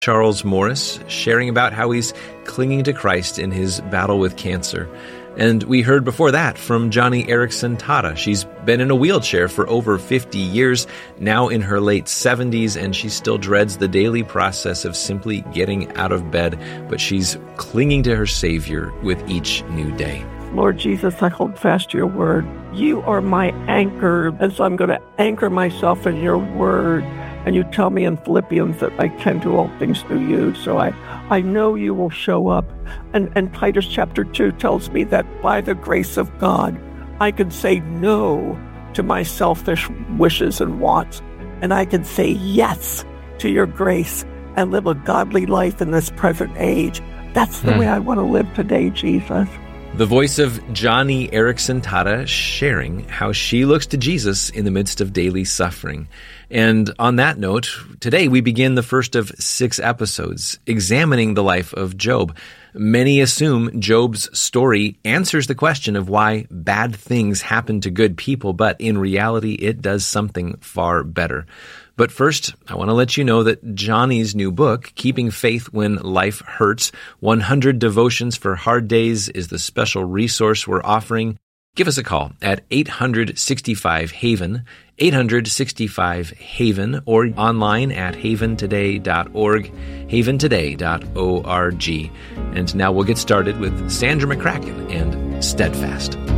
Charles Morris, sharing about how he's clinging to Christ in his battle with cancer. And we heard before that from Joni Eareckson Tada. She's been in a wheelchair for over 50 years, now in her late 70s, and she still dreads the daily process of simply getting out of bed, but she's clinging to her Savior with each new day. Lord Jesus, I hold fast to your word. You are my anchor, and so I'm going to anchor myself in your word. And you tell me in Philippians that I can do all things through you. So I know you will show up. And Titus chapter 2 tells me that by the grace of God, I can say no to my selfish wishes and wants. And I can say yes to your grace and live a godly life in this present age. That's the way I want to live today, Jesus. The voice of Joni Eareckson Tada sharing how she looks to Jesus in the midst of daily suffering. And on that note, today we begin the first of 6 episodes examining the life of Job. Many assume Job's story answers the question of why bad things happen to good people, but in reality, it does something far better. But first, I want to let you know that Joni's new book, Keeping Faith When Life Hurts, 100 Devotions for Hard Days, is the special resource we're offering. Give us a call at 865-HAVEN, 865-HAVEN, or online at haventoday.org, haventoday.org. And now we'll get started with Sandra McCracken and Steadfast.